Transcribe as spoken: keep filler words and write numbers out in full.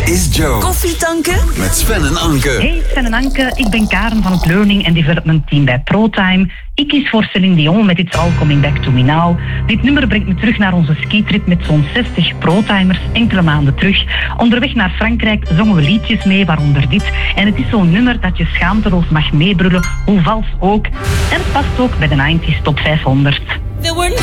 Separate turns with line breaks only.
is Joe.
Koffietanken?
Met Sven en Anke.
Hey Sven en Anke, ik ben Karen van het Learning and Development Team bij ProTime. Ik kies voor Céline Dion met It's All Coming Back to Me Now. Dit nummer brengt me terug naar onze skitrip met zo'n zestig ProTimers enkele maanden terug. Onderweg naar Frankrijk zongen we liedjes mee, waaronder dit. En het is zo'n nummer dat je schaamteloos mag meebrullen, hoe vals ook. En het past ook bij de negentig Top vijfhonderd.
There were